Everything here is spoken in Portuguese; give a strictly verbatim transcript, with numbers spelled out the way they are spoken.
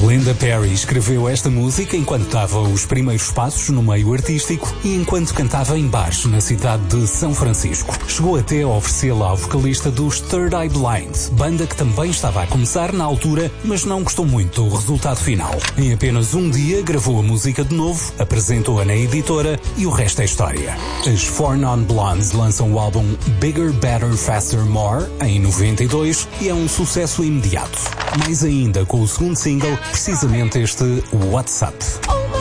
Linda Perry escreveu esta música enquanto dava os primeiros passos no meio artístico e enquanto cantava em bares na cidade de São Francisco. Chegou até a oferecê-la ao vocalista dos Third Eye Blind, banda que também estava a começar na altura, mas não gostou muito do resultado final. Em apenas um dia gravou a música de novo, apresentou-a na editora e o resto é história. As Four Non Blondes lançam o álbum Bigger, Better, Faster, More em noventa e dois e é um sucesso imediato. Mais ainda com o segundo single, precisamente este WhatsApp.